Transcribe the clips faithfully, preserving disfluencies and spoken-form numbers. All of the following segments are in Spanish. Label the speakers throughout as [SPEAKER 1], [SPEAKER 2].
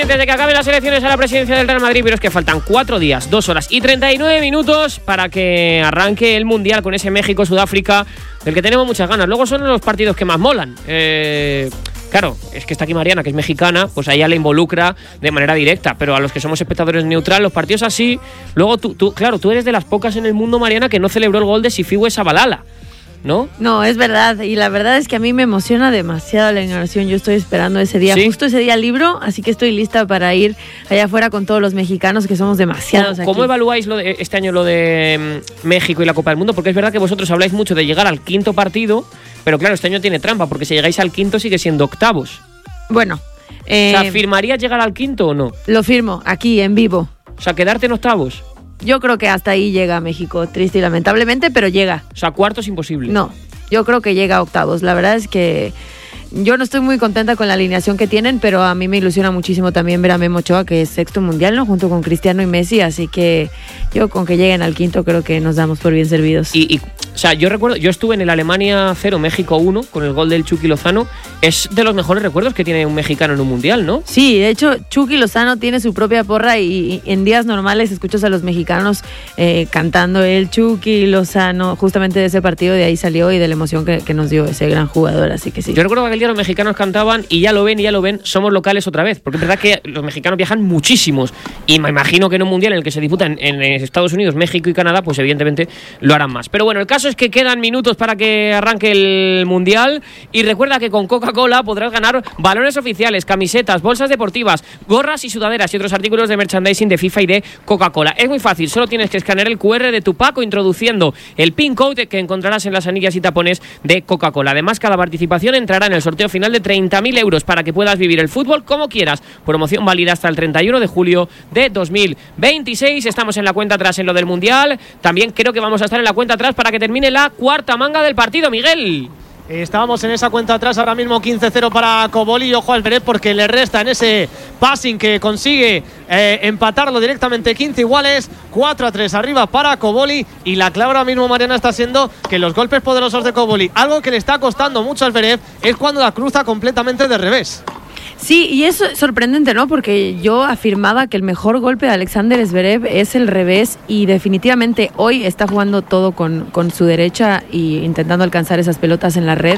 [SPEAKER 1] pendientes de que acaben las elecciones a la presidencia del Real Madrid, pero es que faltan cuatro días, dos horas y treinta y nueve minutos para que arranque el Mundial con ese México-Sudáfrica, del que tenemos muchas ganas. Luego son los partidos que más molan. Eh... Claro, es que está aquí Mariana, que es mexicana, pues a ella le involucra de manera directa, pero a los que somos espectadores neutral, los partidos así, luego tú, tú, claro, tú eres de las pocas en el mundo, Mariana, que no celebró el gol de Sifiwe Shabalala, ¿no?
[SPEAKER 2] No, es verdad, y la verdad es que a mí me emociona demasiado la inauguración. Yo estoy esperando ese día,
[SPEAKER 1] ¿Sí?
[SPEAKER 2] Justo ese día libro, así que estoy lista para ir allá afuera con todos los mexicanos, que somos demasiados
[SPEAKER 1] ¿Cómo,
[SPEAKER 2] aquí.
[SPEAKER 1] ¿Cómo evaluáis lo de, este año lo de mm, México y la Copa del Mundo? Porque es verdad que vosotros habláis mucho de llegar al quinto partido, pero claro, este año tiene trampa, porque si llegáis al quinto sigue siendo octavos.
[SPEAKER 2] Bueno, eh,
[SPEAKER 1] O sea, ¿firmarías llegar al quinto o no?
[SPEAKER 2] lo firmo, aquí, en vivo.
[SPEAKER 1] O sea, quedarte en octavos.
[SPEAKER 2] Yo creo que hasta ahí llega México, triste y lamentablemente, pero llega.
[SPEAKER 1] O sea, cuartos imposible.
[SPEAKER 2] No, yo creo que llega a octavos. La verdad es que yo no estoy muy contenta con la alineación que tienen, pero a mí me ilusiona muchísimo también ver a Memo Ochoa, que es sexto mundial, ¿no? Junto con Cristiano y Messi, así que yo con que lleguen al quinto creo que nos damos por bien servidos.
[SPEAKER 1] Y, y o sea, yo recuerdo, yo estuve en el Alemania cero, México uno, con el gol del Chucky Lozano. Es de los mejores recuerdos que tiene un mexicano en un mundial, ¿no?
[SPEAKER 2] Sí, de hecho, Chucky Lozano tiene su propia porra y, y en días normales escuchas a los mexicanos eh, cantando el Chucky Lozano, justamente de ese partido, de ahí salió y de la emoción que, que nos dio ese gran jugador, así que sí.
[SPEAKER 1] Yo recuerdo que aquel día los mexicanos cantaban y ya lo ven, y ya lo ven, somos locales otra vez, porque es verdad que los mexicanos viajan muchísimos y me imagino que en un mundial en el que se disputan en, en Estados Unidos, México y Canadá, pues evidentemente lo harán más. Pero bueno, el caso es que quedan minutos para que arranque el mundial y recuerda que con Coca-Cola podrás ganar balones oficiales, camisetas, bolsas deportivas, gorras y sudaderas y otros artículos de merchandising de FIFA y de Coca-Cola. Es muy fácil, solo tienes que escanear el cu erre de tu pack o introduciendo el pin code que encontrarás en las anillas y tapones de Coca-Cola. Además, cada participación entrará en el sorteo final de treinta mil euros para que puedas vivir el fútbol como quieras. Promoción válida hasta el treinta y uno de julio de dos mil veintiséis. Estamos en la cuenta atrás en lo del mundial. También creo que vamos a estar en la cuenta atrás para que termine la cuarta manga del partido, Miguel.
[SPEAKER 3] Estábamos en esa cuenta atrás, ahora mismo quince cero para Koboli y ojo al Zverev porque le resta en ese passing que consigue eh, empatarlo directamente, quince iguales, cuatro a tres arriba para Koboli y la clave ahora mismo, Mariana, está siendo que los golpes poderosos de Koboli, algo que le está costando mucho al Zverev, es cuando la cruza completamente de revés.
[SPEAKER 2] Sí, y eso es sorprendente, ¿no? Porque yo afirmaba que el mejor golpe de Alexander Zverev es el revés y definitivamente hoy está jugando todo con, con su derecha y intentando alcanzar esas pelotas en la red.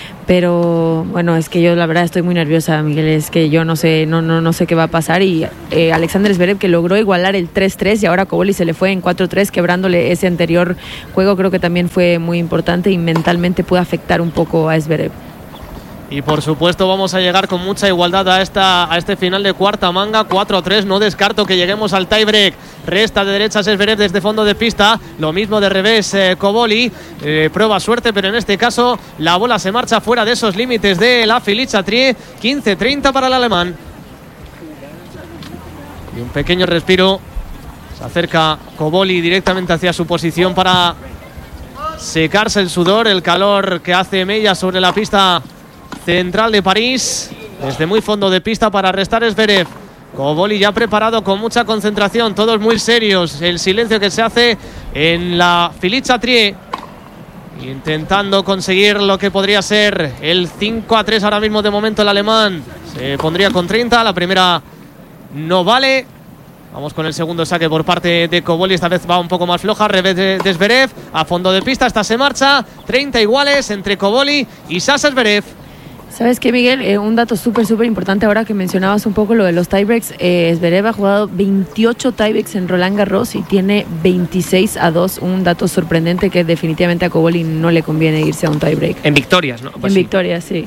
[SPEAKER 2] Pero bueno, es que yo la verdad estoy muy nerviosa, Miguel, es que yo no sé no no no sé qué va a pasar y eh, Alexander Zverev, que logró igualar el tres tres y ahora Koboli se le fue en cuatro tres, quebrándole ese anterior juego, creo que también fue muy importante y mentalmente puede afectar un poco a Zverev.
[SPEAKER 3] Y por supuesto vamos a llegar con mucha igualdad a esta a este final de cuarta manga, cuatro a tres, no descarto que lleguemos al tiebreak. Resta de derechas Zverev desde fondo de pista, lo mismo de revés eh, Koboli, eh, prueba suerte, pero en este caso la bola se marcha fuera de esos límites de la Filiz-Chatrier, quince treinta para el alemán. Y un pequeño respiro, se acerca Koboli directamente hacia su posición para secarse el sudor, el calor que hace mella sobre la pista central de París, desde muy fondo de pista para restar Zverev. Koboli ya preparado con mucha concentración, todos muy serios, el silencio que se hace en la Filiz-Chatrier, intentando conseguir lo que podría ser el cinco a tres ahora mismo de momento el alemán. Se pondría con treinta, la primera no vale. Vamos con el segundo saque por parte de Koboli, esta vez va un poco más floja, revés de, de Zverev, a fondo de pista, esta se marcha, treinta iguales entre Koboli y Sasha Zverev.
[SPEAKER 2] ¿Sabes qué, Miguel? Eh, un dato súper, súper importante ahora que mencionabas un poco lo de los tiebreaks. Eh, Zverev ha jugado veintiocho tiebreaks en Roland Garros y tiene veintiséis a dos. Un dato sorprendente que definitivamente a Koboli no le conviene irse a un tiebreak.
[SPEAKER 1] En victorias, ¿no? Pues
[SPEAKER 2] en
[SPEAKER 1] sí.
[SPEAKER 2] victorias, sí.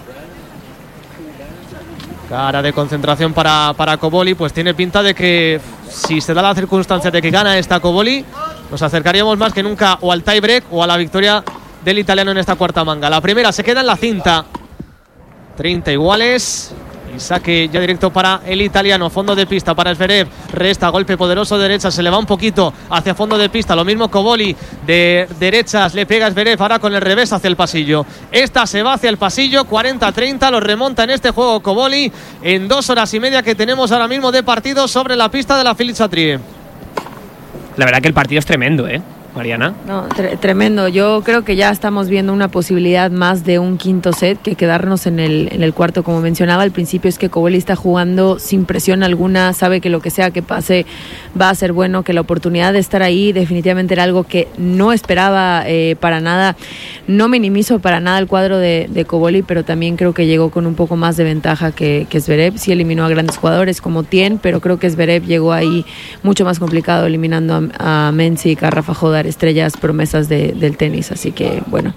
[SPEAKER 3] Cara de concentración para, para Koboli, pues tiene pinta de que si se da la circunstancia de que gana esta Koboli, nos acercaríamos más que nunca o al tiebreak o a la victoria del italiano en esta cuarta manga. La primera se queda en la cinta. treinta iguales y saque ya directo para el italiano, fondo de pista para Zverev, resta golpe poderoso de derecha, se le va un poquito hacia fondo de pista, lo mismo Koboli de derechas, le pega Zverev ahora con el revés hacia el pasillo, esta se va hacia el pasillo, cuarenta a treinta, lo remonta en este juego Koboli en dos horas y media que tenemos ahora mismo de partido sobre la pista de la Filiz-Chatrier.
[SPEAKER 1] La verdad que el partido es tremendo, ¿eh? Mariana.
[SPEAKER 2] No, tre- tremendo. Yo creo que ya estamos viendo una posibilidad más de un quinto set que quedarnos en el, en el cuarto. Como mencionaba al principio, es que Cobolli está jugando sin presión alguna, sabe que lo que sea que pase va a ser bueno, que la oportunidad de estar ahí definitivamente era algo que no esperaba eh, para nada. No minimizo para nada el cuadro de, de Cobolli, pero también creo que llegó con un poco más de ventaja que, que Zverev. Sí eliminó a grandes jugadores como Tien, pero creo que Zverev llegó ahí mucho más complicado, eliminando a, a Mensik, a Rafa Jodar, estrellas, promesas de, del tenis, así que bueno.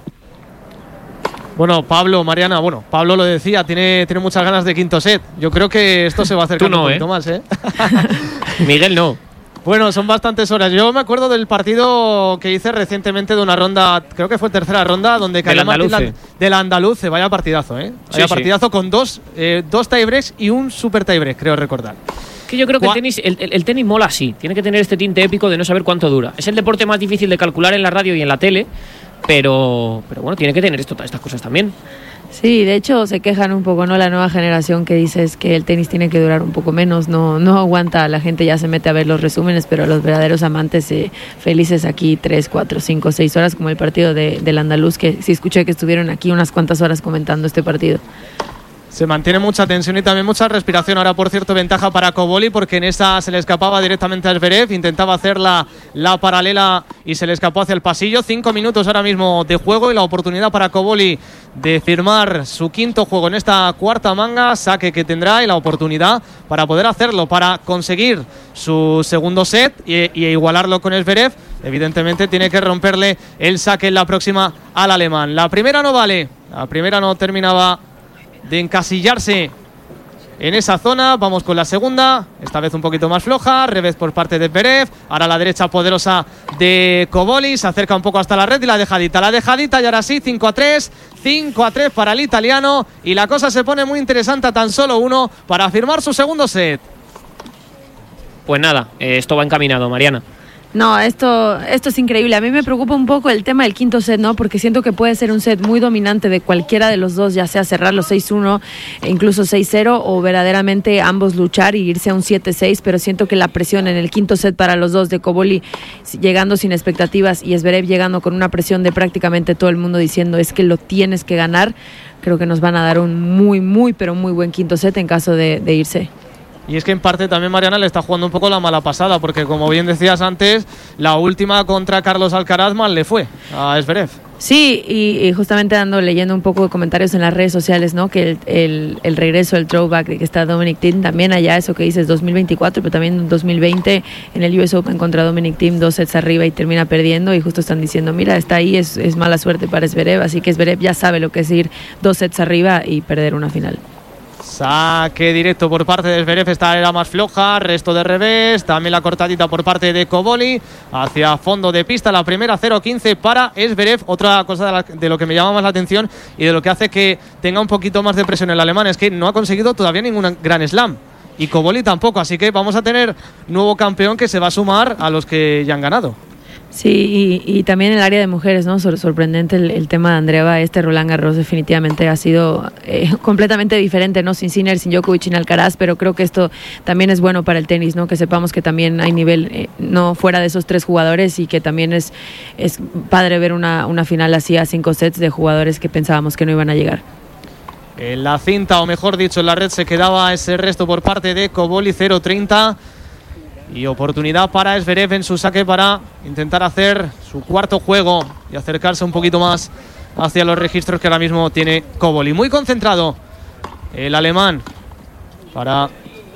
[SPEAKER 3] Bueno, Pablo, Mariana, bueno, Pablo lo decía, tiene, tiene muchas ganas de quinto set. Yo creo que esto se va a acercar
[SPEAKER 1] no,
[SPEAKER 3] un poquito
[SPEAKER 1] ¿eh?
[SPEAKER 3] más, ¿eh?
[SPEAKER 1] Miguel no.
[SPEAKER 3] Bueno, son bastantes horas. Yo me acuerdo del partido que hice recientemente de una ronda, creo que fue tercera ronda, donde cayó Martín Land- del Andaluce. Vaya partidazo, ¿eh? Vaya
[SPEAKER 1] Sí,
[SPEAKER 3] partidazo
[SPEAKER 1] sí.
[SPEAKER 3] con dos, eh, dos tiebreaks y un super tiebreak, creo recordar.
[SPEAKER 1] Que yo creo que el
[SPEAKER 3] Gua-
[SPEAKER 1] tenis, el, el- el tenis mola así. Tiene que tener este tinte épico de no saber cuánto dura. Es el deporte más difícil de calcular en la radio y en la tele, pero, pero bueno, tiene que tener esto, estas cosas también.
[SPEAKER 2] Sí, de hecho se quejan un poco, ¿no? La nueva generación que dice es que el tenis tiene que durar un poco menos, no, no aguanta, la gente ya se mete a ver los resúmenes, pero los verdaderos amantes eh, felices aquí tres, cuatro, cinco, seis horas, como el partido de, del Andaluz, que sí escuché que estuvieron aquí unas cuantas horas comentando este partido.
[SPEAKER 3] Se mantiene mucha tensión y también mucha respiración. Ahora, por cierto, ventaja para Cobolli, porque en esa se le escapaba directamente a Zverev. Intentaba hacer la, la paralela y se le escapó hacia el pasillo. Cinco minutos ahora mismo de juego y la oportunidad para Cobolli de firmar su quinto juego en esta cuarta manga. Saque que tendrá y la oportunidad para poder hacerlo, para conseguir su segundo set y, y igualarlo con Zverev. Evidentemente tiene que romperle el saque en la próxima al alemán. La primera no vale. La primera no terminaba de encasillarse en esa zona. Vamos con la segunda, esta vez un poquito más floja, revés por parte de Zverev, ahora la derecha poderosa de Cobolli, se acerca un poco hasta la red y la dejadita, la dejadita y ahora sí, cinco a tres, cinco a tres para el italiano y la cosa se pone muy interesante a tan solo uno para firmar su segundo set.
[SPEAKER 1] Pues nada, eh, esto va encaminado, Mariana.
[SPEAKER 2] No, esto, esto es increíble. A mí me preocupa un poco el tema del quinto set, ¿no? Porque siento que puede ser un set muy dominante de cualquiera de los dos, ya sea cerrarlo seis uno, e incluso seis cero, o verdaderamente ambos luchar y irse a un siete seis, pero siento que la presión en el quinto set para los dos, de Cobolli llegando sin expectativas y Zverev llegando con una presión de prácticamente todo el mundo diciendo es que lo tienes que ganar, creo que nos van a dar un muy, muy, pero muy buen quinto set en caso de, de irse.
[SPEAKER 3] Y es que en parte también Mariana le está jugando un poco la mala pasada, porque como bien decías antes, la última contra Carlos Alcaraz mal le fue a Zverev.
[SPEAKER 2] Sí, y, y justamente ando leyendo un poco de comentarios en las redes sociales, ¿no? Que el, el, el regreso, el throwback de que está Dominic Thiem, también allá, eso que dices, dos mil veinticuatro, pero también dos mil veinte en el U S Open contra Dominic Thiem, dos sets arriba y termina perdiendo, y justo están diciendo, mira, está ahí, es, es mala suerte para Zverev, así que Zverev ya sabe lo que es ir dos sets arriba y perder una final.
[SPEAKER 3] Saque directo por parte de Zverev, esta era más floja, resto de revés, también la cortadita por parte de Cobolli, hacia fondo de pista, la primera cero quince para Zverev. Otra cosa de, la, de lo que me llama más la atención y de lo que hace que tenga un poquito más de presión el alemán es que no ha conseguido todavía ningún Grand Slam y Cobolli tampoco, así que vamos a tener nuevo campeón que se va a sumar a los que ya han ganado.
[SPEAKER 2] Sí, y, y también el área de mujeres, ¿no? Sor- sorprendente el, el tema de Andreeva. Este Roland Garros definitivamente ha sido eh, completamente diferente, ¿no? Sin Sinner, sin Djokovic, sin Alcaraz, pero creo que esto también es bueno para el tenis, ¿no? Que sepamos que también hay nivel, eh, no fuera de esos tres jugadores, y que también es, es padre ver una, una final así a cinco sets de jugadores que pensábamos que no iban a llegar.
[SPEAKER 3] En la cinta, o mejor dicho, en la red se quedaba ese resto por parte de Cobolli, cero treinta. Y oportunidad para Zverev en su saque para intentar hacer su cuarto juego y acercarse un poquito más hacia los registros que ahora mismo tiene Cobolli. Muy concentrado el alemán para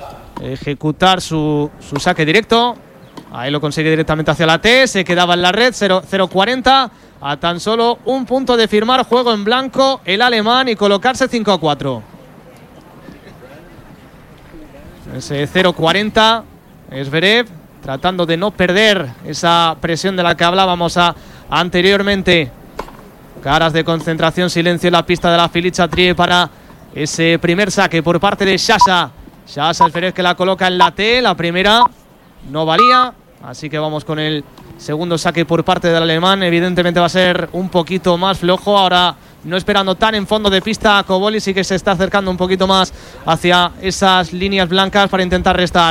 [SPEAKER 3] ejecutar su, su saque directo. Ahí lo consigue directamente hacia la T. Se quedaba en la red, cero cuarenta. A tan solo un punto de firmar juego en blanco el alemán y colocarse cinco a cuatro. Ese cero cuarenta. Zverev tratando de no perder esa presión de la que hablábamos a, anteriormente. Caras de concentración, silencio en la pista de la Philippe Chatrier para ese primer saque por parte de Sasha. Sasha Zverev que la coloca en la T. La primera no valía, así que vamos con el segundo saque por parte del alemán. Evidentemente va a ser un poquito más flojo. Ahora no esperando tan en fondo de pista, Cobolli sí que se está acercando un poquito más hacia esas líneas blancas para intentar restar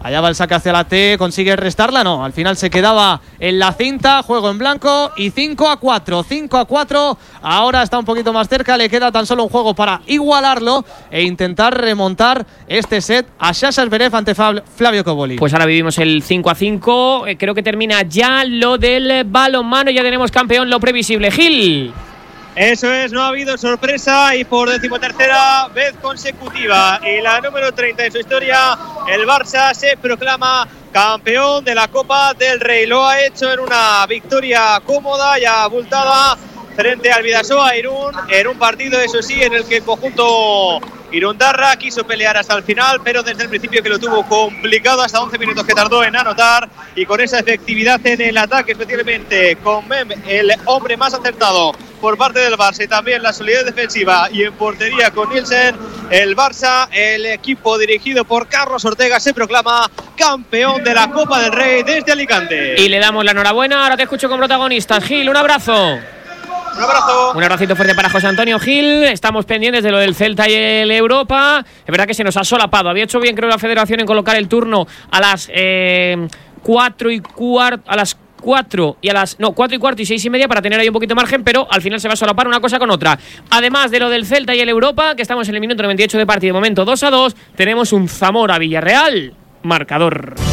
[SPEAKER 3] Allá va el saque hacia la T, consigue restarla, no, al final se quedaba en la cinta, juego en blanco y cinco a cuatro, cinco a cuatro, ahora está un poquito más cerca, le queda tan solo un juego para igualarlo e intentar remontar este set a Sasha Zverev ante Flavio Cobolli.
[SPEAKER 1] Pues ahora vivimos el cinco a cinco, eh, creo que termina ya lo del balonmano, ya tenemos campeón, lo previsible. Gil.
[SPEAKER 4] Eso es, no ha habido sorpresa y por decimotercera vez consecutiva y la número treinta en su historia, el Barça se proclama campeón de la Copa del Rey. Lo ha hecho en una victoria cómoda y abultada frente al Bidasoa Irún, en un partido, eso sí, en el que el conjunto irundarra quiso pelear hasta el final, pero desde el principio que lo tuvo complicado, hasta once minutos que tardó en anotar, y con esa efectividad en el ataque, especialmente con Mem, el hombre más acertado por parte del Barça, y también la solidez defensiva y en portería con Nielsen, el Barça, el equipo dirigido por Carlos Ortega, se proclama campeón de la Copa del Rey desde Alicante.
[SPEAKER 1] Y le damos la enhorabuena, ahora te escucho con protagonistas. Gil, un abrazo.
[SPEAKER 4] Un abrazo.
[SPEAKER 1] Un abracito fuerte para José Antonio Gil. Estamos pendientes de lo del Celta y el Europa. Es verdad que se nos ha solapado. Había hecho bien, creo, la Federación en colocar el turno a las eh, cuatro y cuarto, a las cuatro y a las no cuatro y cuarto y seis y media para tener ahí un poquito de margen, pero al final se va a solapar una cosa con otra. Además de lo del Celta y el Europa, que estamos en el minuto noventa y ocho de partido, de momento dos a dos, tenemos un Zamora Villarreal marcador.